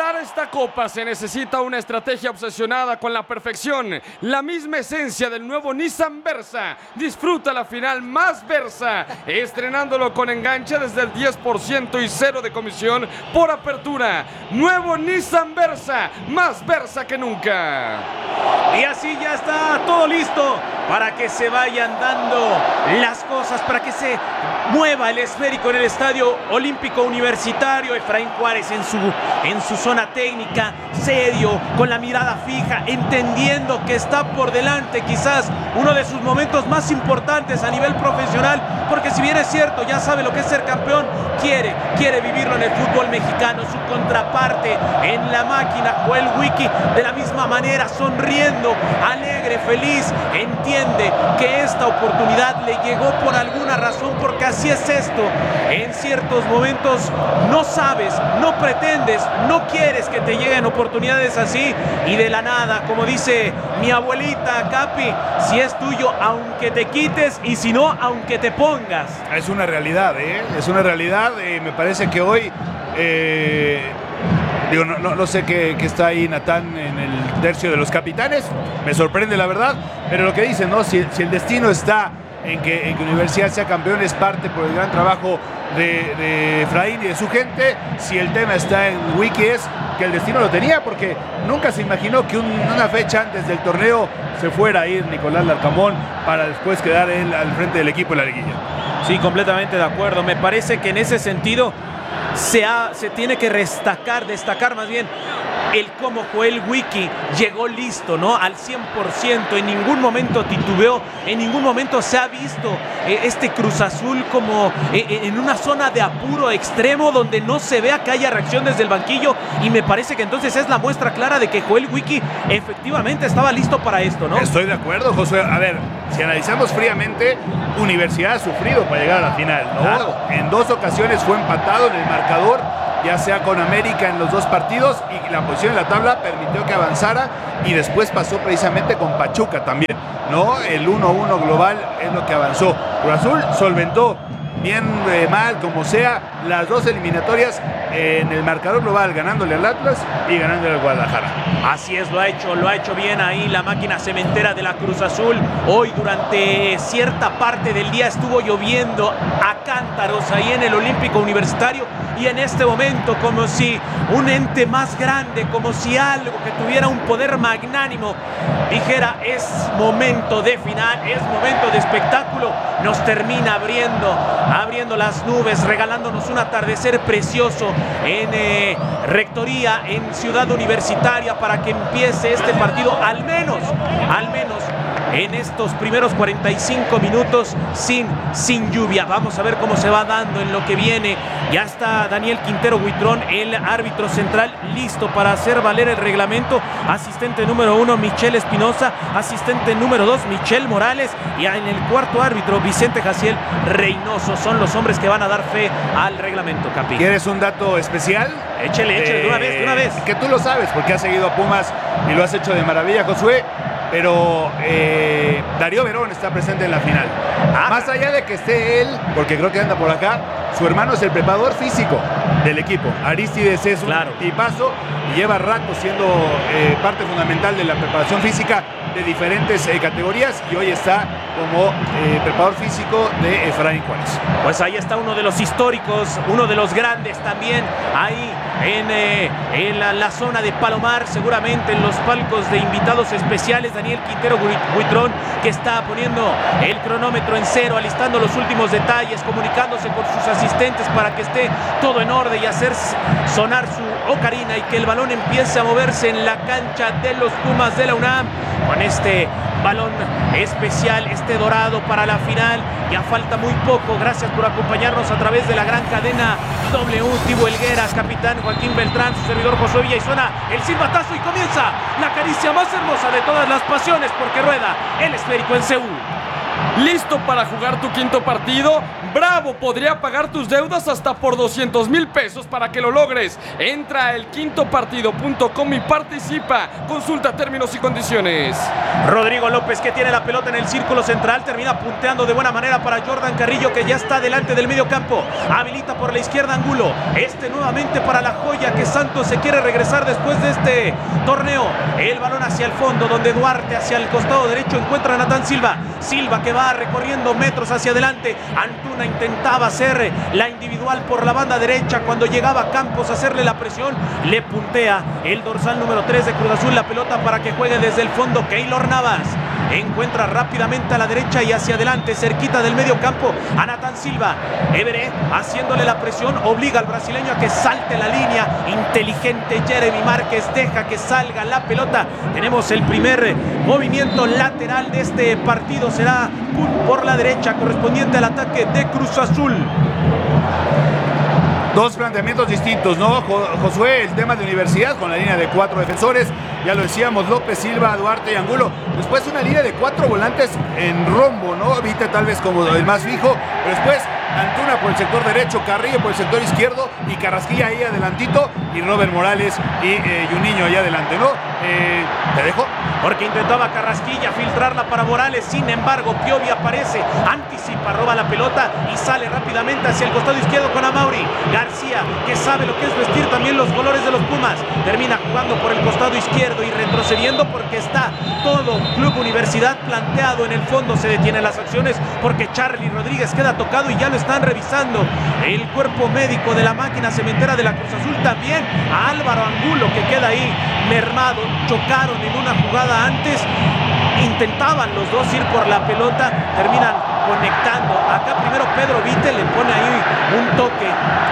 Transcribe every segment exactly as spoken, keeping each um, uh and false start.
levantar esta copa se necesita una estrategia obsesionada con la perfección, la misma esencia del nuevo Nissan Versa. Disfruta la final más Versa, estrenándolo con enganche desde el diez por ciento y cero de comisión por apertura. Nuevo Nissan Versa, más Versa que nunca. Y así ya está todo listo para que se vayan dando las cosas, para que se mueva el esférico en el Estadio Olímpico Universitario. Efraín Juárez en su, en su zona técnica, serio, con la mirada fija, entendiendo que está por delante quizás uno de sus momentos más importantes a nivel profesional, porque si bien es cierto, ya sabe lo que es ser campeón, quiere, quiere vivirlo en el fútbol mexicano. Su contraparte en la máquina, Joel Wiki, de la misma manera, sonriendo, alegre, feliz, entiende que esta oportunidad le llegó por alguna razón, porque así es esto. En ciertos momentos no sabes, no pretendes, no quieres que te lleguen oportunidades así, y de la nada, como dice mi abuelita Capi, si es tuyo, aunque te quites, y si no, aunque te pongas. Es una realidad, ¿eh? Es una realidad. Eh, me parece que hoy, eh, digo, no, no, no sé qué, qué está ahí Natán en el tercio de los capitanes. Me sorprende, la verdad. Pero lo que dicen, ¿no? Si, si el destino está en que, en que Universidad sea campeón, es parte por el gran trabajo de, de Efraín y de su gente. Si el tema está en Wiki, es que el destino lo tenía, porque nunca se imaginó que un, una fecha antes del torneo se fuera a ir Nicolás Larcamón para después quedar él al frente del equipo en la liguilla. Sí, completamente de acuerdo. Me parece que en ese sentido se, ha, se tiene que destacar, destacar más bien el cómo Joel Wiki llegó listo, ¿no? Al cien por ciento, en ningún momento titubeó, en ningún momento se ha visto eh, este Cruz Azul como eh, en una zona de apuro extremo donde no se vea que haya reacción desde el banquillo, y me parece que entonces es la muestra clara de que Joel Wiki efectivamente estaba listo para esto, ¿no? Estoy de acuerdo, Josué. A ver, si analizamos fríamente, Universidad ha sufrido para llegar a la final, ¿no? Claro. En dos ocasiones fue empatado en el marcador, ya sea con América en los dos partidos, y la posición en la tabla permitió que avanzara, y después pasó precisamente con Pachuca también, ¿no? El uno a uno global es lo que avanzó. Cruz Azul solventó, bien eh, mal, como sea, las dos eliminatorias en el marcador global, ganándole al Atlas y ganándole al Guadalajara. Así es, lo ha hecho, lo ha hecho bien ahí la máquina cementera de la Cruz Azul. Hoy durante cierta parte del día estuvo lloviendo a cántaros ahí en el Olímpico Universitario, y en este momento, como si un ente más grande, como si algo que tuviera un poder magnánimo dijera: es momento de final, es momento de espectáculo, nos termina abriendo, abriendo las nubes, regalándonos un atardecer precioso en eh, Rectoría, en Ciudad Universitaria, para que empiece este partido, al menos, al menos en estos primeros cuarenta y cinco minutos sin, sin lluvia. Vamos a ver cómo se va dando en lo que viene. Ya está Daniel Quintero Huitrón, el árbitro central, listo para hacer valer el reglamento. Asistente número uno, Michelle Espinosa. Asistente número dos, Michelle Morales. Y en el cuarto árbitro, Vicente Jaciel Reynoso. Son los hombres que van a dar fe al reglamento, Capi. ¿Quieres un dato especial? Échele, échele, eh, de una vez, de una vez. Que tú lo sabes, porque has seguido a Pumas y lo has hecho de maravilla, Josué. Pero eh, Darío Verón está presente en la final. Ah. Más allá de que esté él, porque creo que anda por acá, su hermano es el preparador físico del equipo. Aristides es un claro. tipazo y lleva rato siendo eh, parte fundamental de la preparación física de diferentes eh, categorías, y hoy está como eh, preparador físico de Efraín Juárez. Pues ahí está uno de los históricos, uno de los grandes también, ahí en, eh, en la, la zona de Palomar, seguramente en los palcos de invitados especiales, Daniel Quintero Huitrón, que está poniendo el cronómetro en cero, alistando los últimos detalles, comunicándose con sus asistentes para que esté todo en orden y hacer sonar su ocarina, y que el balón empiece a moverse en la cancha de los Pumas de la UNAM, con este balón especial, este dorado para la final. Ya falta muy poco. Gracias por acompañarnos a través de la gran cadena W. Tibo Helguera, capitán Joaquín Beltrán, su servidor Josué Villa, y suena el silbatazo y comienza la caricia más hermosa de todas las pasiones, porque rueda el esférico en Seúl. ¿Listo para jugar tu quinto partido? Bravo podría pagar tus deudas hasta por doscientos mil pesos para que lo logres. Entra a el quinto partido punto com y participa. Consulta términos y condiciones. Rodrigo López, que tiene la pelota en el círculo central, termina punteando de buena manera para Jordan Carrillo, que ya está delante del medio campo. Habilita por la izquierda Angulo. Este nuevamente para la joya que Santos se quiere regresar después de este torneo. El balón hacia el fondo, donde Duarte hacia el costado derecho encuentra a Natán Silva. Silva que va recorriendo metros hacia adelante. Antuna intentaba hacer la individual por la banda derecha. Cuando llegaba Campos a hacerle la presión, le puntea el dorsal número tres de Cruz Azul la pelota para que juegue desde el fondo Keylor Navas. Encuentra rápidamente a la derecha y hacia adelante, cerquita del medio campo, a Natán Silva. Everé haciéndole la presión, obliga al brasileño a que salte la línea. Inteligente Jeremy Márquez, deja que salga la pelota. Tenemos el primer movimiento lateral de este partido. Será por la derecha, correspondiente al ataque de Cruz Azul. Dos planteamientos distintos, ¿no? Josué, el tema de Universidad con la línea de cuatro defensores, ya lo decíamos, López, Silva, Duarte y Angulo. Después una línea de cuatro volantes en rombo, ¿no? Vita tal vez como el más fijo, pero después Antuna por el sector derecho, Carrillo por el sector izquierdo y Carrasquilla ahí adelantito y Robert Morales y eh, Juninho ahí adelante, ¿no? Eh, ¿Te dejo? Porque intentaba Carrasquilla filtrarla para Morales, sin embargo Piovi aparece, anticipa, roba la pelota y sale rápidamente hacia el costado izquierdo con Amauri. García, que sabe lo que es vestir también los colores de los Pumas, termina jugando por el costado izquierdo y retrocediendo porque está todo Club Universidad planteado en el fondo. Se detienen las acciones porque Charly Rodríguez queda tocado y ya lo están revisando el cuerpo médico de la máquina cementera de la Cruz Azul. También a Álvaro Angulo, que queda ahí mermado. Chocaron en una jugada antes, intentaban los dos ir por la pelota, terminan conectando. Acá primero Pedro Vite le pone ahí un toque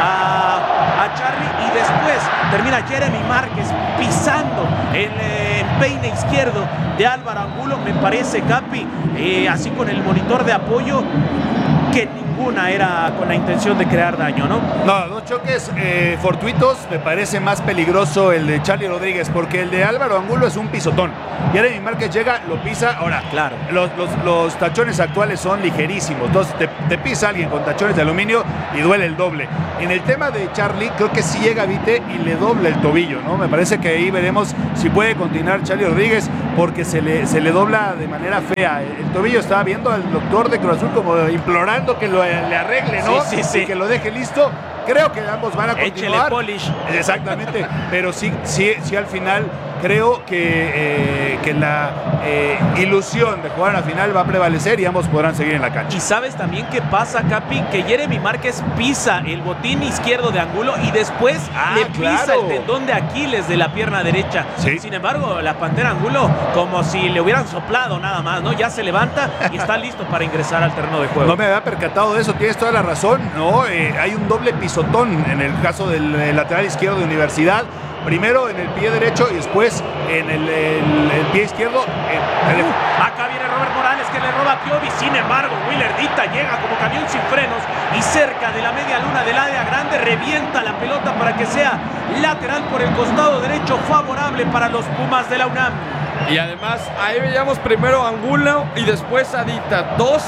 a, a Charly y después termina Jeremy Márquez pisando el eh, peine izquierdo de Álvaro Angulo. Me parece, Capi, eh, así con el monitor de apoyo, que ninguna era con la intención de crear daño, ¿no? No, dos choques eh, fortuitos. Me parece más peligroso el de Charly Rodríguez, porque el de Álvaro Angulo es un pisotón. Jeremy Márquez llega, lo pisa. Ahora, claro, los, los, los tachones actuales son ligerísimos. Entonces te, te pisa alguien con tachones de aluminio y duele el doble. En el tema de Charly, creo que sí llega Vite y le dobla el tobillo, ¿no? Me parece que ahí veremos si puede continuar Charly Rodríguez, porque se le, se le dobla de manera fea. El, el tobillo, estaba viendo al doctor de Cruz Azul como implorando que lo, le arregle, ¿no? Sí, sí, sí. Y que lo deje listo. Creo que ambos van a continuar. Échele polish. Exactamente. Pero sí, sí, sí, al final creo que, eh, que la eh, ilusión de jugar a la final va a prevalecer y ambos podrán seguir en la cancha. Y sabes también qué pasa, Capi, que Jeremy Márquez pisa el botín izquierdo de Angulo y después ah, le pisa claro. el tendón de Aquiles de la pierna derecha. Sí. Sin embargo, la Pantera Angulo, como si le hubieran soplado nada más, ¿no? Ya se levanta y está listo para ingresar al terreno de juego. No me había percatado de eso, tienes toda la razón, ¿no? Eh, hay un doble pisotón en el caso del, del lateral izquierdo de Universidad. Primero en el pie derecho y después en el, el, el pie izquierdo. El, el... Uh, acá viene Robert Morales, que le roba a Piovi. Sin embargo, Willer Dita llega como camión sin frenos y cerca de la media luna del área grande revienta la pelota para que sea lateral por el costado derecho, favorable para los Pumas de la UNAM. Y además ahí veíamos primero a Angulo y después a Dita, dos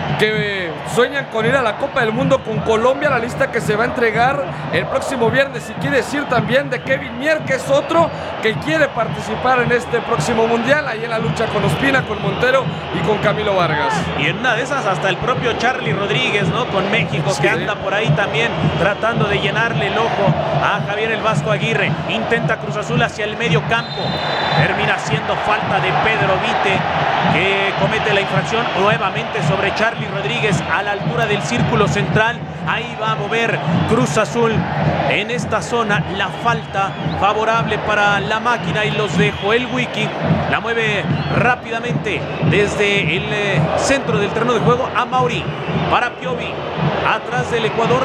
que sueñan con ir a la Copa del Mundo con Colombia, la lista que se va a entregar el próximo viernes. Y quiere decir también de Kevin Mier, que es otro que quiere participar en este próximo mundial, ahí en la lucha con Ospina, con Montero y con Camilo Vargas. Y en una de esas hasta el propio Charly Rodríguez, ¿no? Con México, Sí. que anda por ahí también tratando de llenarle el ojo a Javier el Vasco Aguirre. Intenta Cruz Azul hacia el medio campo, termina siendo falta de Pedro Vite, que comete la infracción nuevamente sobre Charly Rodríguez a la altura del círculo central. Ahí va a mover Cruz Azul en esta zona la falta favorable para la máquina y los de Joel Wiki. La mueve rápidamente desde el eh, centro del terreno de juego a Mauri para Piovi, atrás del Ecuador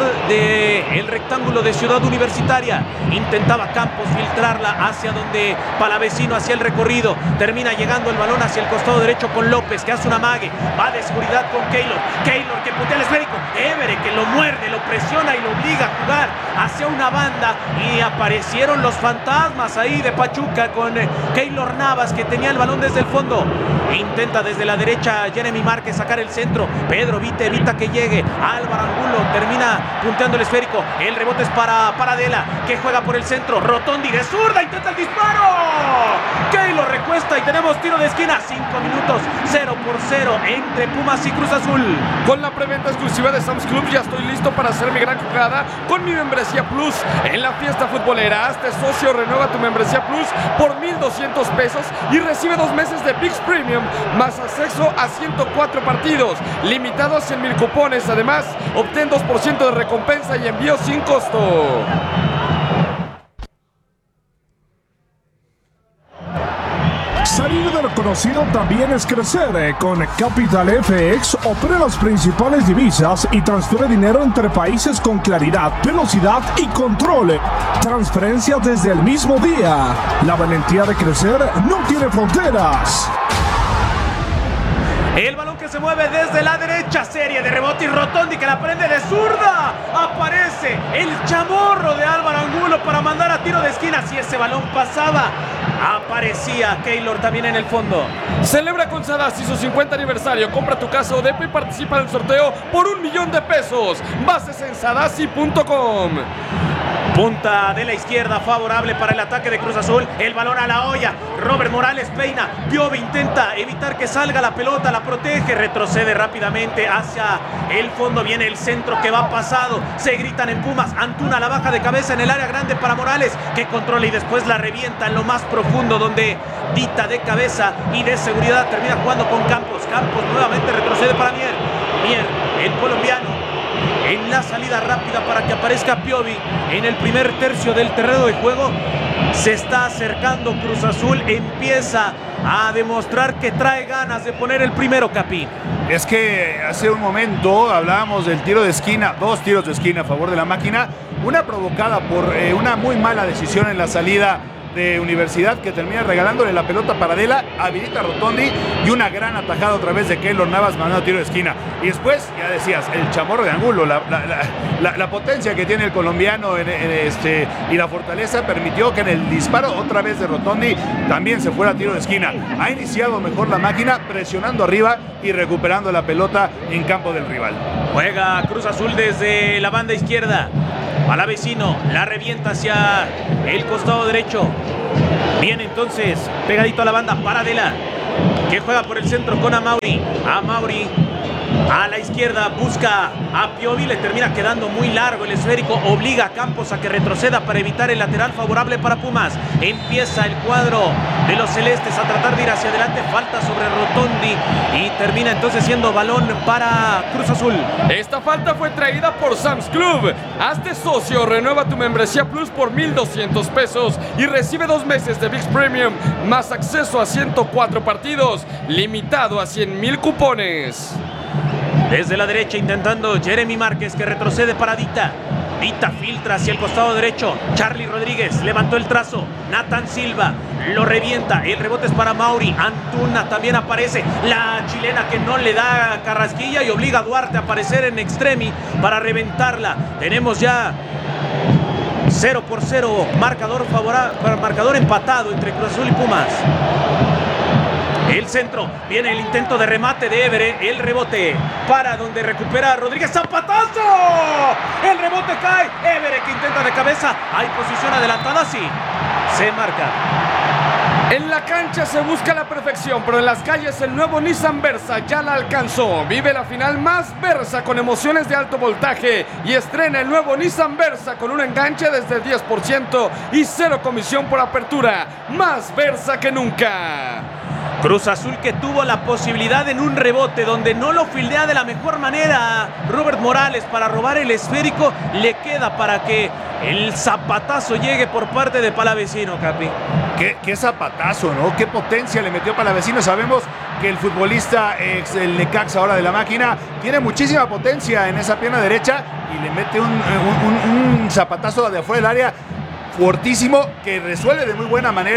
del rectángulo de Ciudad Universitaria. Intentaba Campos filtrarla hacia donde Palavecino hacía el recorrido. Termina llegando el balón hacia el costado derecho con López, que hace una amague. Va de seguridad con Keylor. Keylor que puntea el esférico. Évere que lo muerde, lo presiona y lo obliga a jugar hacia una banda. Y aparecieron los fantasmas ahí de Pachuca con eh, Keylor Navas, que tenía el balón desde el fondo. Intenta desde la derecha Jeremy Márquez sacar el centro. Pedro Vite evita que llegue. Álvaro Angulo termina punteando el esférico. El rebote es para Paradela, que juega por el centro. Rotondi de zurda, intenta el disparo. Keylor recuesta y tenemos tiro de esquina. Cinco minutos, cero por cero entre Pumas y Cruz Azul. Con la preventa exclusiva de Sam's Club ya estoy listo para hacer mi gran jugada con mi membresía Plus en la fiesta futbolera. Hazte socio, renueva tu membresía Plus por mil doscientos pesos y recibe dos meses de ViX Premium más acceso a ciento cuatro partidos, limitado a cien mil cupones. Además, obtén dos por ciento de recompensa y envío sin costo. Salir de lo conocido también es crecer. Con Capital F X opera las principales divisas y transfiere dinero entre países con claridad, velocidad y control. Transferencias desde el mismo día. La valentía de crecer no tiene fronteras. El balón que se mueve desde la derecha, serie de rebote y Rotondi que la prende de zurda. Aparece el chamorro de Álvaro Angulo para mandar a tiro de esquina. Si ese balón pasaba, aparecía Keylor también en el fondo. Celebra con Sadassi su cincuenta aniversario. Compra tu casa O D P y participa en el sorteo por un millón de pesos. Bases en sadassi punto com. Punta de la izquierda favorable para el ataque de Cruz Azul. El balón a la olla. Robert Morales peina. Piovi intenta evitar que salga la pelota. La protege. Retrocede rápidamente hacia el fondo. Viene el centro que va pasado. Se gritan en Pumas. Antuna la baja de cabeza en el área grande para Morales, que controla y después la revienta en lo más profundo, donde Dita de cabeza y de seguridad termina jugando con Campos. Campos nuevamente retrocede para Mier. Mier, el colombiano, en la salida rápida para que aparezca Piovi en el primer tercio del terreno de juego. Se está acercando Cruz Azul, empieza a demostrar que trae ganas de poner el primero, Capi. Es que hace un momento hablábamos del tiro de esquina, dos tiros de esquina a favor de la máquina, una provocada por eh, una muy mala decisión en la salida de Universidad, que termina regalándole la pelota a Paradela, habilita a Rotondi y una gran atajada otra vez de Keylor Navas mandando tiro de esquina. Y después, ya decías, el chamorro de Angulo, la, la, la, la, la potencia que tiene el colombiano en, en este, y la fortaleza permitió que en el disparo otra vez de Rotondi también se fuera a tiro de esquina. Ha iniciado mejor la máquina, presionando arriba y recuperando la pelota en campo del rival. Juega Cruz Azul desde la banda izquierda. Palavecino la revienta hacia el costado derecho. Viene entonces pegadito a la banda Paradela, que juega por el centro con Amauri. Amauri a la izquierda busca a Piovi, le termina quedando muy largo el esférico, obliga a Campos a que retroceda para evitar el lateral favorable para Pumas. Empieza el cuadro de los celestes a tratar de ir hacia adelante, falta sobre Rotondi y termina entonces siendo balón para Cruz Azul. Esta falta fue traída por Sam's Club. Hazte socio, renueva tu membresía Plus por mil doscientos pesos y recibe dos meses de ViX Premium más acceso a ciento cuatro partidos, limitado a cien mil cupones. Desde la derecha intentando Jeremy Márquez, que retrocede para Dita. Dita filtra hacia el costado derecho. Charlie Rodríguez levantó el trazo. Nathan Silva lo revienta. El rebote es para Mauri. Antuna también aparece. La chilena que no le da carrasquilla y obliga a Duarte a aparecer en extremi para reventarla. Tenemos ya cero por cero. Marcador favorable, marcador empatado entre Cruz Azul y Pumas. El centro, viene el intento de remate de Évere, el rebote para donde recupera Rodríguez, ¡zapatazo! El rebote cae, Évere que intenta de cabeza, hay posición adelantada, sí, se marca. En la cancha se busca la perfección, pero en las calles el nuevo Nissan Versa ya la alcanzó. Vive la final más Versa con emociones de alto voltaje y estrena el nuevo Nissan Versa con un enganche desde el diez por ciento y cero comisión por apertura. Más Versa que nunca. Cruz Azul, que tuvo la posibilidad en un rebote donde no lo fildea de la mejor manera Robert Morales para robar el esférico, le queda para que el zapatazo llegue por parte de Palavecino, Capi. Qué, qué zapatazo, ¿no? Qué potencia le metió Palavecino. Sabemos que el futbolista ex el Necaxa ahora de la máquina tiene muchísima potencia en esa pierna derecha y le mete un, un, un, un zapatazo de afuera del área fortísimo que resuelve de muy buena manera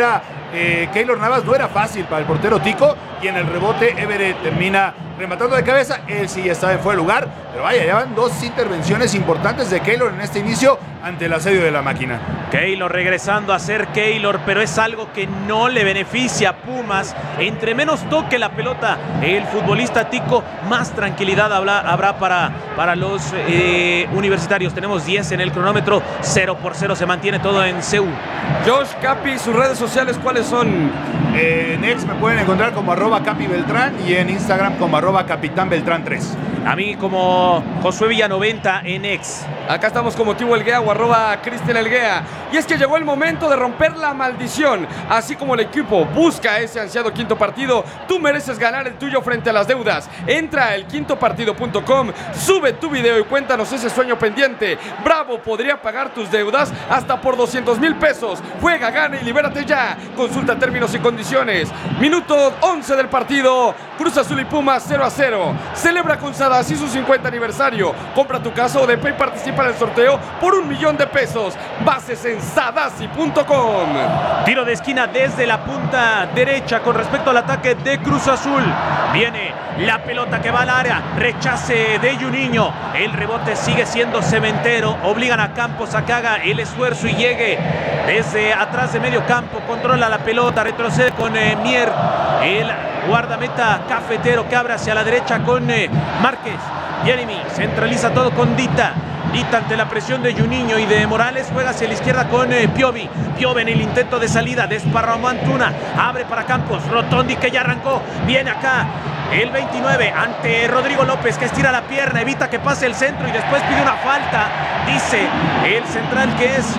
eh, Keylor Navas no era fácil para el portero tico, y en el rebote Everett termina rematando de cabeza. Él sí ya estaba en fuera de lugar, pero vaya, ya van dos intervenciones importantes de Keylor en este inicio ante el asedio de la máquina. Keylor regresando a ser Keylor, pero es algo que no le beneficia a Pumas. Entre menos toque la pelota el futbolista tico, más tranquilidad habrá, habrá para, para los eh, universitarios. Tenemos diez en el cronómetro, cero por cero se mantiene todo en C U. Josh, Capi, sus redes sociales, ¿cuáles son? Eh, en X me pueden encontrar como arroba Capi Beltrán y en Instagram como arroba Capitán Beltrán tres. A mí como Josué Villanoventa en X. Acá estamos como Tibo Elguea o arroba Cristian Elguea. Y es que llegó el momento de romper la maldición. Así como el equipo busca ese ansiado quinto partido, tú mereces ganar el tuyo frente a las deudas. Entra a el quinto partido punto com, sube tu video y cuéntanos ese sueño pendiente. Bravo podría pagar tus deudas hasta por doscientos mil pesos. Juega, gana y libérate ya. Consulta términos y condiciones. Minuto once del partido. Cruz Azul y Pumas cero a cero. Celebra con Sadassi su cincuenta aniversario. Compra tu casa o D P y participa en el sorteo por un millón de pesos. Bases en sadassi punto com. Tiro de esquina desde la punta derecha con respecto al ataque de Cruz Azul. Viene la pelota que va al área. Rechace de Juninho. El rebote sigue siendo Cementero. Obligan a Campos a que haga el esfuerzo y llegue desde atrás de medio campo. Controla la pelota. Retrocede con eh, Mier. El guardameta cafetero que abre hacia la derecha con eh, Márquez. Jeremy centraliza todo con Dita. Dita ante la presión de Juninho y de Morales, juega hacia la izquierda con eh, Piovi. Piovi en el intento de salida, desparramó Antuna, abre para Campos, Rotondi que ya arrancó, viene acá el veintinueve ante Rodrigo López que estira la pierna, evita que pase el centro y después pide una falta, dice el central que es,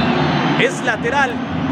es lateral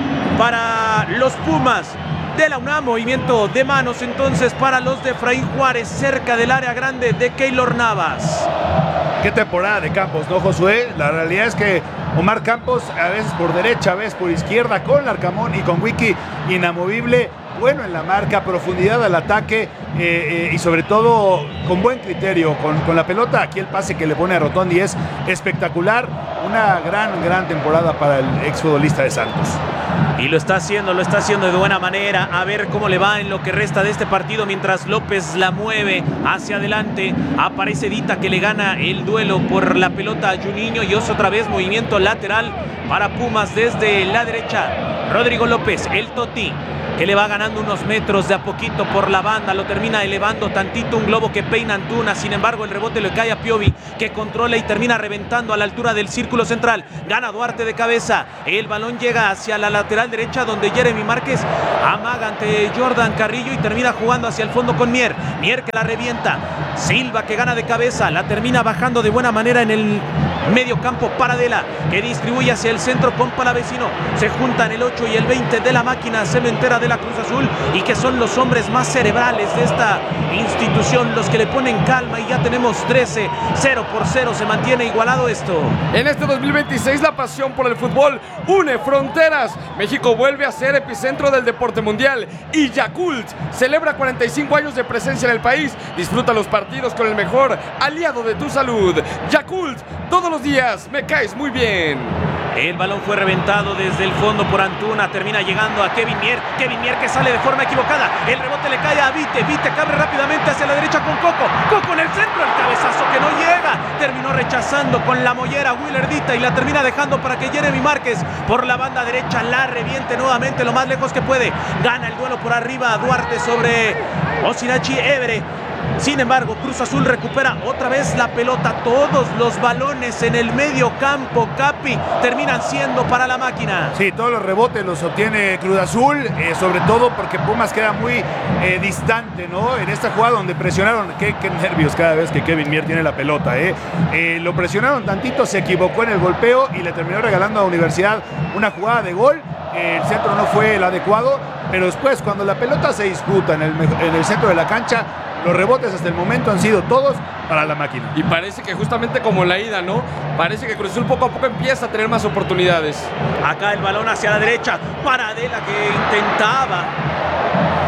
para los Pumas de la UNAM. Movimiento de manos entonces para los de Efraín Juárez cerca del área grande de Keylor Navas. Qué temporada de Campos, ¿no, Josué? La realidad es que Omar Campos, a veces por derecha, a veces por izquierda, con Larcamón y con Wiki, inamovible, bueno en la marca, profundidad al ataque eh, eh, y sobre todo con buen criterio, con, con la pelota. Aquí el pase que le pone a Rotondi es espectacular. Una gran, gran temporada para el exfutbolista de Santos. Y lo está haciendo, lo está haciendo de buena manera. A ver cómo le va en lo que resta de este partido mientras López la mueve hacia adelante. Aparece Dita que le gana el duelo por la pelota a Juninho y es otra vez movimiento lateral para Pumas desde la derecha. Rodrigo López, el Toti, que le va ganando unos metros de a poquito por la banda, lo termina elevando tantito, un globo que peina Antuna, sin embargo el rebote le cae a Piovi, que controla y termina reventando a la altura del círculo central, gana Duarte de cabeza, el balón llega hacia la lateral derecha donde Jeremy Márquez amaga ante Jordan Carrillo y termina jugando hacia el fondo con Mier, Mier que la revienta, Silva que gana de cabeza, la termina bajando de buena manera en el medio campo, Paradela que distribuye hacia el centro con Palavecino, se juntan el ocho y el veinte de la máquina cementera de la Cruz Azul y que son los hombres más cerebrales de esta institución, los que le ponen calma y ya tenemos trece, cero por cero, se mantiene igualado esto. En este dos mil veintiséis la pasión por el fútbol une fronteras. México vuelve a ser epicentro del deporte mundial y Yakult celebra cuarenta y cinco años de presencia en el país. Disfruta los partidos con el mejor aliado de tu salud. Yakult, todos los días me caes muy bien. El balón fue reventado desde el fondo por Antuna, termina llegando a Kevin Mier, Kevin Mier que sale de forma equivocada, el rebote le cae a Vite, Vite que abre rápidamente hacia la derecha con Coco, Coco en el centro, el cabezazo que no llega, terminó rechazando con la mollera Willer Dita y la termina dejando para que Jeremy Márquez por la banda derecha la reviente nuevamente lo más lejos que puede, gana el duelo por arriba a Duarte sobre Osinachi Évere. Sin embargo, Cruz Azul recupera otra vez la pelota. Todos los balones en el medio campo, Capi, terminan siendo para la máquina. Sí, todos los rebotes los obtiene Cruz Azul, eh, sobre todo porque Pumas queda muy eh, distante, ¿no? En esta jugada donde presionaron, qué, qué nervios cada vez que Kevin Mier tiene la pelota, ¿eh? Eh, lo presionaron tantito, se equivocó en el golpeo y le terminó regalando a Universidad una jugada de gol. Eh, el centro no fue el adecuado, pero después cuando la pelota se disputa en el, en el centro de la cancha, los rebotes hasta el momento han sido todos para la máquina. Y parece que justamente como la ida, ¿no? Parece que Cruz Azul poco a poco empieza a tener más oportunidades. Acá el balón hacia la derecha, Paradela que intentaba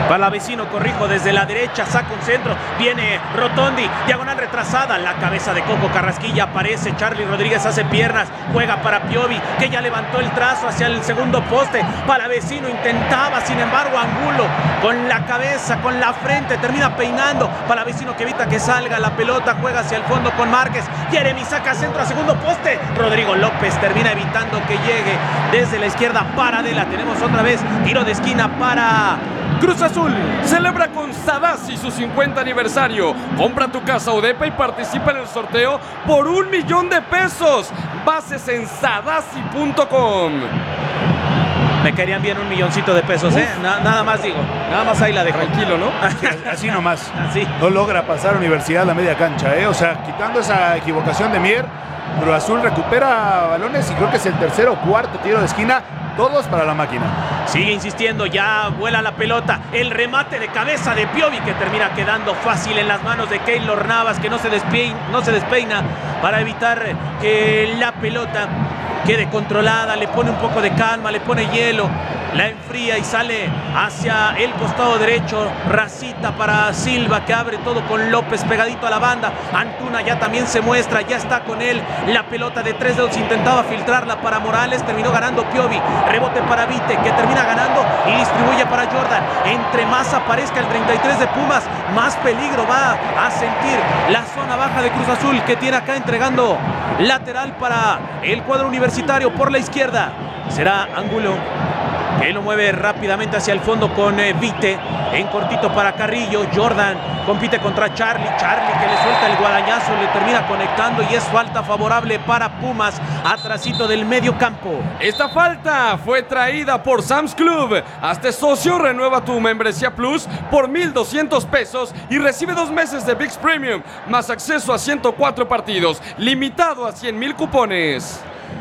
Palavecino, corrijo, desde la derecha, saca un centro, viene Rotondi, diagonal retrasada, la cabeza de Coco Carrasquilla, aparece Charlie Rodríguez, hace piernas, juega para Piovi, que ya levantó el trazo hacia el segundo poste. Palavecino intentaba, sin embargo, Angulo con la cabeza, con la frente, termina peinando. Palavecino que evita que salga la pelota, juega hacia el fondo con Márquez. Jeremy saca centro a segundo poste. Rodrigo López termina evitando que llegue desde la izquierda. Paradela, tenemos otra vez tiro de esquina para Cruz Azul. Celebra con Sadasi su cincuenta aniversario. Compra tu casa Odepa y participa en el sorteo por un millón de pesos. Bases en sadasi punto com. Me caerían bien un milloncito de pesos, ¿eh? Na- nada más digo. Nada más ahí la dejo. Tranquilo, ¿no? Sí, así nomás. Así. No logra pasar a Universidad a la media cancha, ¿eh? O sea, quitando esa equivocación de Mier, Cruz Azul recupera balones y creo que es el tercer o cuarto tiro de esquina, todos para la máquina. Sigue insistiendo, ya vuela la pelota. El remate de cabeza de Piovi que termina quedando fácil en las manos de Keylor Navas, que no se despeina, no se despeina para evitar que la pelota quede controlada. Le pone un poco de calma, le pone hielo, la enfría y sale hacia el costado derecho. Racita para Silva, que abre todo con López pegadito a la banda. Antuna ya también se muestra, ya está con él. La pelota de tres dedos intentaba filtrarla para Morales, terminó ganando Piovi. Rebote para Vite, que termina ganando y distribuye para Jordan. Entre más aparezca el treinta y tres de Pumas, más peligro va a sentir la zona baja de Cruz Azul, que tiene acá entregando lateral para el cuadro universitario por la izquierda. Será Angulo, que lo mueve rápidamente hacia el fondo con eh, Vite, en cortito para Carrillo. Jordan compite contra Charlie, Charlie que le suelta el guadañazo, le termina conectando y es falta favorable para Pumas, atrasito del medio campo. Esta falta fue traída por Sam's Club. Hazte socio, renueva tu membresía Plus por mil doscientos pesos y recibe dos meses de ViX Premium, más acceso a ciento cuatro partidos, limitado a cien mil cupones.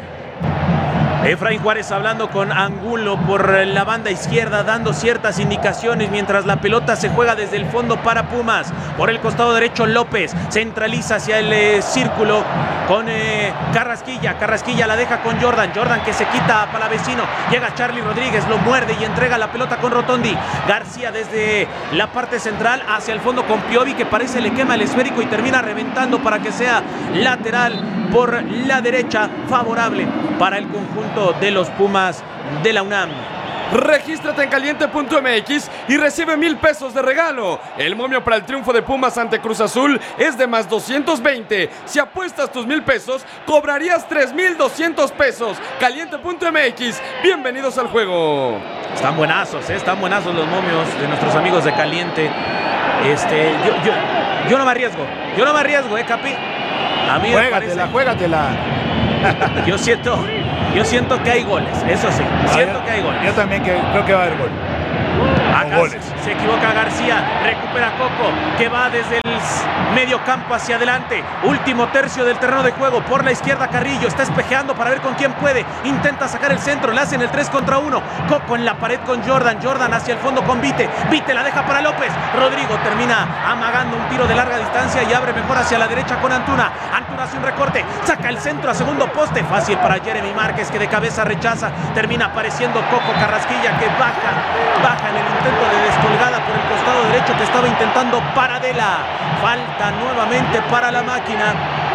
Efraín Juárez hablando con Angulo por la banda izquierda, dando ciertas indicaciones mientras la pelota se juega desde el fondo para Pumas. Por el costado derecho López centraliza hacia el eh, círculo con eh, Carrasquilla. Carrasquilla la deja con Jordan. Jordan que se quita a Palavecino. Llega Charlie Rodríguez, lo muerde y entrega la pelota con Rotondi. García desde la parte central hacia el fondo con Piovi, que parece le quema el esférico y termina reventando para que sea lateral por la derecha, favorable para el conjunto de los Pumas de la UNAM. Regístrate en caliente punto m x y recibe mil pesos de regalo. El momio para el triunfo de Pumas ante Cruz Azul es de más doscientos veinte. Si apuestas tus mil pesos, cobrarías tres mil doscientos pesos. caliente punto m x, bienvenidos al juego. Están buenazos, ¿eh? Están buenazos los momios de nuestros amigos de Caliente. Este, yo, yo, yo no me arriesgo, yo no me arriesgo, ¿eh, Capi? A mí Juégatela, juégatela. Yo siento, yo siento que hay goles, eso sí, siento que hay goles. Yo también que, creo que va a haber gol. Acá goles. se equivoca García, recupera Coco, que va desde el medio campo hacia adelante. Último tercio del terreno de juego, por la izquierda Carrillo, está espejeando para ver con quién puede. Intenta sacar el centro, le hacen el tres contra uno. Coco en la pared con Jordan, Jordan hacia el fondo con Vite. Vite la deja para López. Rodrigo termina amagando un tiro de larga distancia y abre mejor hacia la derecha con Antuna. Antuna hace un recorte, saca el centro a segundo poste. Fácil para Jeremy Márquez, que de cabeza rechaza. Termina apareciendo Coco Carrasquilla, que baja, baja en el intento de descolgada por el costado derecho que estaba intentando Paradela. Falta nuevamente para la máquina.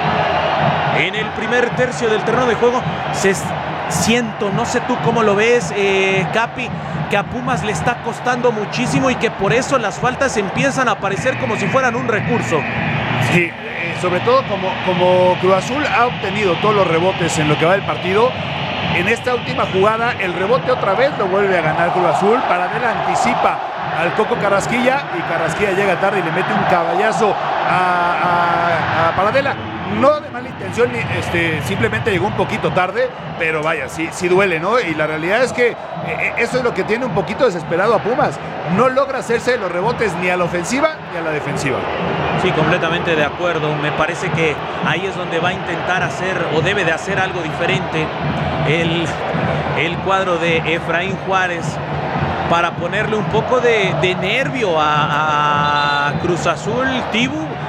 En el primer tercio del terreno de juego se siento, no sé tú cómo lo ves, eh, Capi, que a Pumas le está costando muchísimo y que por eso las faltas empiezan a aparecer como si fueran un recurso. Sí, eh, sobre todo como, como Cruz Azul ha obtenido todos los rebotes en lo que va del partido. En esta última jugada, el rebote otra vez lo vuelve a ganar Cruz Azul. Paradela anticipa al Coco Carrasquilla y Carrasquilla llega tarde y le mete un caballazo a, a, a Paradela. No de mala intención, este, simplemente llegó un poquito tarde, pero vaya, sí, sí duele, ¿no? Y la realidad es que eh, eso es lo que tiene un poquito desesperado a Pumas. No logra hacerse los rebotes ni a la ofensiva ni a la defensiva. Sí, completamente de acuerdo. Me parece que ahí es donde va a intentar hacer o debe de hacer algo diferente el, el cuadro de Efraín Juárez para ponerle un poco de, de nervio a, a Cruz Azul. Tibu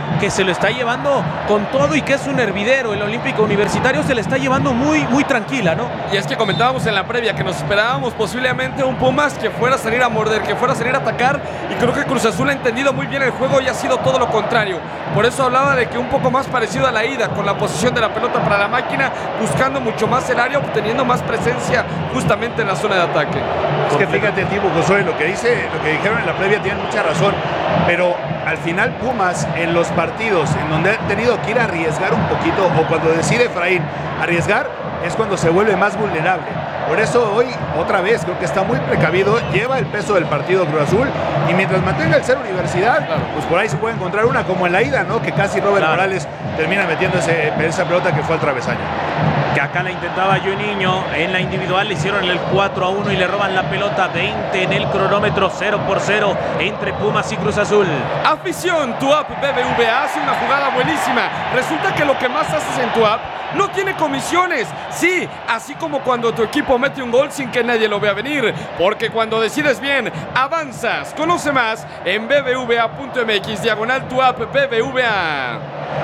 que se lo está llevando con todo y que es un hervidero. El Olímpico Universitario se le está llevando muy, muy tranquila, ¿no? Y es que comentábamos en la previa que nos esperábamos posiblemente un Pumas que fuera a salir a morder, que fuera a salir a atacar, y creo que Cruz Azul ha entendido muy bien el juego y ha sido todo lo contrario. Por eso hablaba de que un poco más parecido a la ida, con la posición de la pelota para la máquina, buscando mucho más el área, obteniendo más presencia justamente en la zona de ataque. Es que fíjate, Tibu, Josué, lo que dice, lo que dijeron en la previa tienen mucha razón, pero al final Pumas en los partidos en donde ha tenido que ir a arriesgar un poquito, o cuando decide Efraín arriesgar, es cuando se vuelve más vulnerable. Por eso hoy, otra vez, creo que está muy precavido, lleva el peso del partido Cruz Azul, y mientras mantenga el ser Universidad, claro, pues por ahí se puede encontrar una como en la ida, ¿no? Que casi Robert claro. Morales termina metiendo ese, esa pelota que fue al travesaño. Que acá la intentaba Juninho, en la individual le hicieron el cuatro a uno y le roban la pelota. Veinte en el cronómetro, cero por cero entre Pumas y Cruz Azul. Afición, tu app B B V A hace una jugada buenísima. Resulta que lo que más haces en tu app no tiene comisiones. Sí, así como cuando tu equipo mete un gol sin que nadie lo vea venir. Porque cuando decides bien, avanzas. Conoce más en b b v a punto m x diagonal tu app B B V A.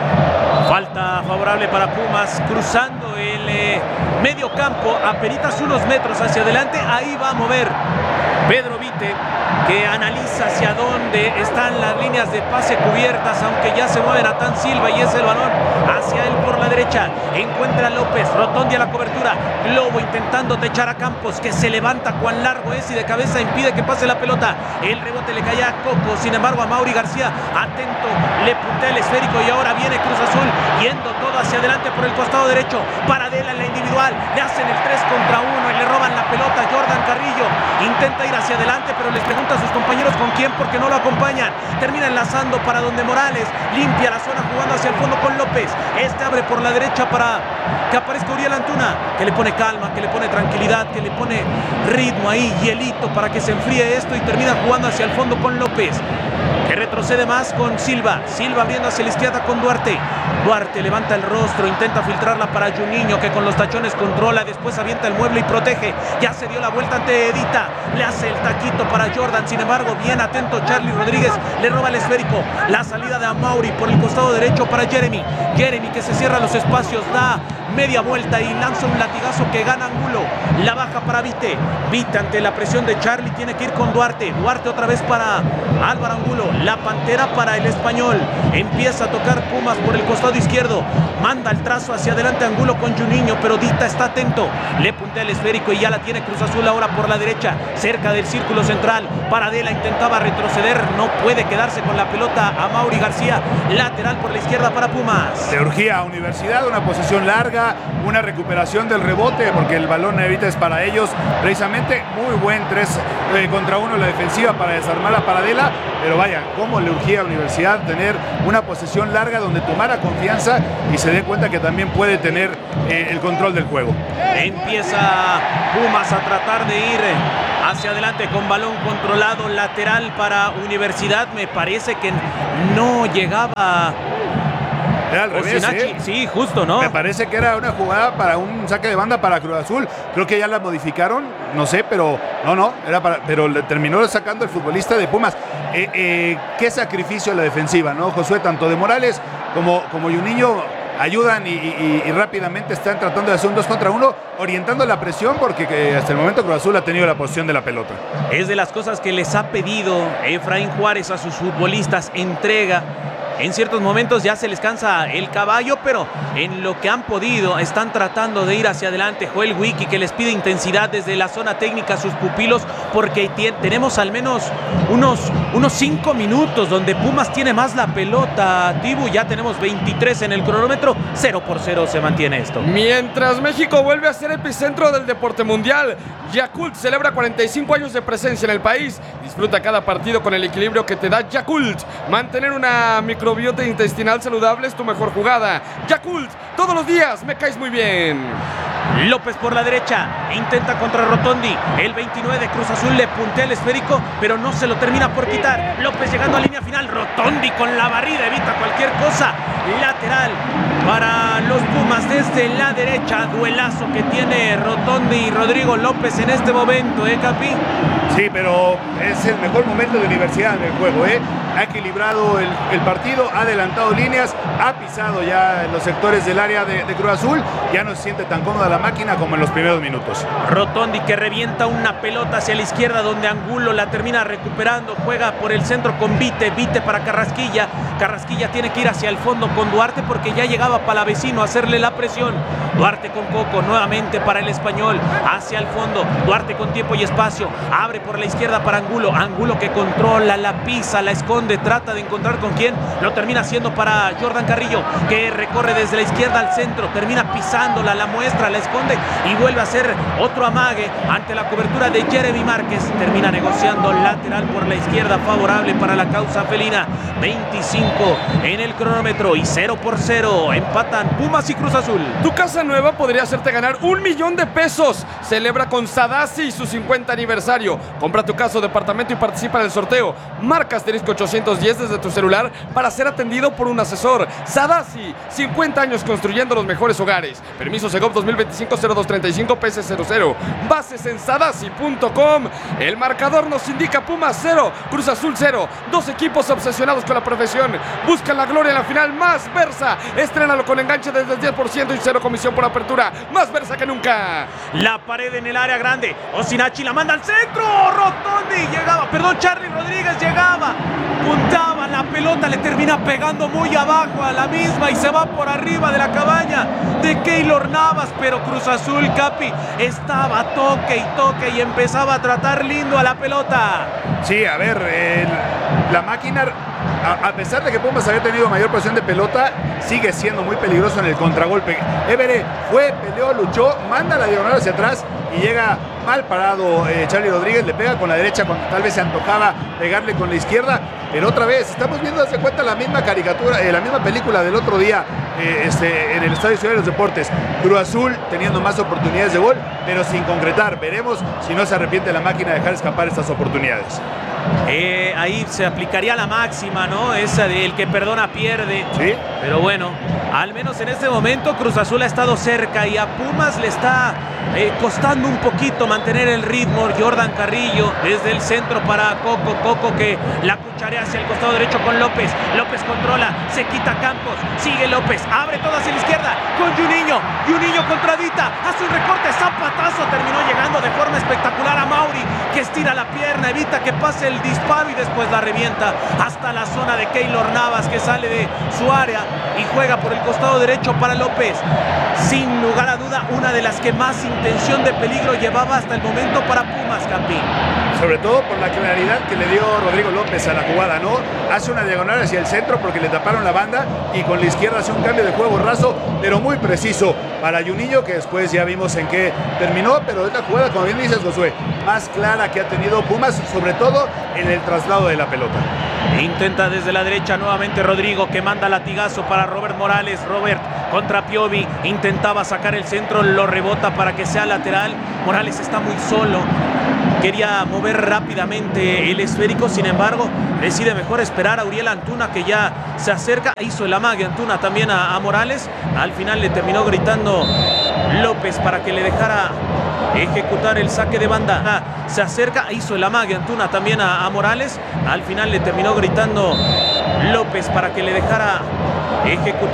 Falta favorable para Pumas, cruzando el eh, medio campo, apenitas unos metros hacia adelante. Ahí va a mover Pedro Vite, que analiza hacia dónde están las líneas de pase cubiertas, aunque ya se mueve Natán Silva y es el balón hacia él por la derecha. Encuentra a López, Rotondi a la cobertura, Globo intentando techar a Campos, que se levanta, cuán largo es y de cabeza impide que pase la pelota. El rebote le cae a Coco, sin embargo a Mauri García, atento, le puntea el esférico y ahora viene Cruz Azul yendo todo hacia adelante por el costado derecho. Paradela en la individual, le hacen el tres contra uno y le roban la pelota. Jordan Carrillo intenta ir hacia adelante, pero les pregunta a sus compañeros con quién, porque no lo acompañan. Termina enlazando para donde Morales limpia la zona jugando hacia el fondo con López. Este abre por la derecha para que aparezca Uriel Antuna, que le pone calma, que le pone tranquilidad, que le pone ritmo ahí, hielito para que se enfríe esto, y termina jugando hacia el fondo con López, que retrocede más con Silva. Silva abriendo hacia la izquierda con Duarte. Duarte levanta el rostro, intenta filtrarla para Juninho, que con los tachones controla, después avienta el mueble y protege. Ya se dio la vuelta ante Edita, le hace el taquito para Jordan, sin embargo bien atento Charlie Rodríguez, le roba el esférico. La salida de Amauri por el costado derecho para Jeremy. Jeremy que se cierra los espacios, da media vuelta y lanza un latigazo que gana Angulo. La baja para Vite. Vite ante la presión de Charlie tiene que ir con Duarte. Duarte otra vez para Álvaro Angulo. La Pantera para el Español. Empieza a tocar Pumas por el costado izquierdo. Manda el trazo hacia adelante Angulo con Juninho, pero Dita está atento. Le puntea el esférico y ya la tiene Cruz Azul ahora por la derecha, cerca del círculo central. Paradela intentaba retroceder, no puede quedarse con la pelota a Mauri García. Lateral por la izquierda para Pumas. Le urgía a Universidad una posesión larga, una recuperación del rebote, porque el balón ahorita es para ellos. Precisamente muy buen tres eh, contra uno la defensiva para desarmar a Paradela, pero vaya, cómo le urgía a Universidad tener una posesión larga donde tomara confianza y se dé cuenta que también puede tener eh, el control del juego. Empieza Pumas a tratar de ir hacia adelante con balón controlado, lateral para Universidad. Me parece que no llegaba Era al revés, ¿eh? Sí, justo, ¿no? Me parece que era una jugada para un saque de banda para Cruz Azul. Creo que ya la modificaron, no sé, pero no, no, era para, pero le terminó sacando el futbolista de Pumas. Eh, eh, qué sacrificio la defensiva, ¿no, Josué? Tanto de Morales como, como Juninho ayudan y, y, y rápidamente están tratando de hacer un dos contra uno, orientando la presión, porque que hasta el momento Cruz Azul ha tenido la posición de la pelota. Es de las cosas que les ha pedido Efraín Juárez a sus futbolistas, entrega. En ciertos momentos ya se les cansa el caballo, pero en lo que han podido están tratando de ir hacia adelante. Joel Wiki, que les pide intensidad desde la zona técnica a sus pupilos, porque tenemos al menos unos, unos cinco minutos donde Pumas tiene más la pelota. Tibu, ya tenemos veintitrés en el cronómetro, cero por cero se mantiene esto. Mientras México vuelve a ser epicentro del deporte mundial, Yakult celebra cuarenta y cinco años de presencia en el país. Disfruta cada partido con el equilibrio que te da Yakult. Mantener una microbiota intestinal saludable es tu mejor jugada. Yakult, todos los días me caes muy bien. López por la derecha, intenta contra Rotondi. El veintinueve de Cruz Azul le puntea el esférico, pero no se lo termina por quitar. López llegando a línea final, Rotondi con la barrida evita cualquier cosa. lateral para los Pumas desde la derecha. Duelazo que tiene Rotondi y Rodrigo López en este momento, ¿eh, Capi? Sí, pero es el mejor momento de Universidad en el juego, ¿eh? Ha equilibrado el, el partido, ha adelantado líneas, ha pisado ya en los sectores del área de, de Cruz Azul. Ya no se siente tan cómoda la máquina como en los primeros minutos. Rotondi que revienta una pelota hacia la izquierda donde Angulo la termina recuperando. Juega por el centro con Vite, Vite para Carrasquilla. Carrasquilla tiene que ir hacia el fondo con Duarte porque ya llegaba Palavecino a hacerle la presión. Duarte con Coco, nuevamente para el Español, hacia el fondo. Duarte con tiempo y espacio, abre por la izquierda para Angulo. Angulo que controla, la pisa, la esconde, trata de encontrar con quién. Lo termina haciendo para Jordan Carrillo, que recorre desde la izquierda al centro, termina pisándola, la muestra, la esconde y vuelve a hacer otro amague ante la cobertura de Jeremy Márquez. Termina negociando lateral por la izquierda, favorable para la causa felina. veinticinco en el cronómetro y cero por cero empatan Pumas y Cruz Azul. Tu casa nueva podría hacerte ganar un millón de pesos. Celebra con Sadasi su cincuenta aniversario. Compra tu casa o departamento y participa en el sorteo. Marca asterisco ochocientos diez desde tu celular para ser atendido por un asesor. Sadasi, cincuenta años construyendo los mejores hogares. Permiso Segov dos mil veinticinco cero dos treinta y cinco P S cero cero. Bases en sadasi punto com. El marcador nos indica Pumas cero, Cruz Azul cero. Dos equipos obsesionados con la profesión. Buscan la gloria en la final. Más Versa. Estrénalo con enganche desde el diez por ciento y cero comisión por apertura. Más Versa que nunca. La pared en el área grande. Osinachi la manda al centro. Rotondi llegaba. Perdón, Charlie Rodríguez llegaba. Puntaba la pelota. Le termina pegando muy abajo a la misma y se va por arriba de la cabaña de Keylor Navas. Pero Cruz Azul, Capi, estaba toque y toque y empezaba a tratar lindo a la pelota. Sí, a ver, el, la máquina, a, a pesar de que Pumas había tenido mayor posición de pelota, sigue siendo muy peligroso en el contragolpe. Évere fue, peleó, luchó, manda la diagonal hacia atrás y llega mal parado eh, Charlie Rodríguez, le pega con la derecha cuando tal vez se antojaba pegarle con la izquierda, pero otra vez, estamos viendo, hace cuenta, la misma caricatura, eh, la misma película del otro día eh, este, en el Estadio Ciudad de los Deportes. Cruz Azul teniendo más oportunidades de gol, pero sin concretar. Veremos si no se arrepiente la máquina de dejar escapar estas oportunidades. Eh, ahí se aplicaría la máxima, ¿no? Esa de el que perdona pierde. Sí. Pero bueno, al menos en este momento Cruz Azul ha estado cerca y a Pumas le está eh, costando un poquito mantener el ritmo. Jordan Carrillo desde el centro para Coco. Coco que la cucharea hacia el costado derecho con López. López controla, se quita Campos. Sigue López, abre todo hacia la izquierda con Juninho. Juninho contra Dita, hace un recorte, zapatazo. Terminó llegando de forma espectacular a Mauri, que estira la pierna, evita que pase el disparo y después la revienta hasta la zona de Keylor Navas, que sale de su área y juega por el costado derecho para López. Sin lugar a duda, una de las que más intención de peligro llevaba hasta el momento para Pumas, Capi. Sobre todo por la claridad que le dio Rodrigo López a la jugada, ¿no? Hace una diagonal hacia el centro porque le taparon la banda y con la izquierda hace un cambio de juego raso, pero muy preciso para Juninho, que después ya vimos en qué terminó, pero es la jugada, como bien dices, Josué, más clara que ha tenido Pumas, sobre todo en el traslado de la pelota. Intenta desde la derecha nuevamente Rodrigo, que manda latigazo para Robert Morales. Robert contra Piovi, intentaba sacar el centro, lo rebota para que sea lateral. Morales está muy solo, quería mover rápidamente el esférico, sin embargo decide mejor esperar a Uriel Antuna, que ya se acerca. Hizo el amague Antuna también a, a Morales. Al final le terminó gritando López para que le dejara ejecutar el saque de banda. Se acerca, hizo el amague Antuna también a, a Morales. Al final le terminó gritando López para que le dejara ejecutar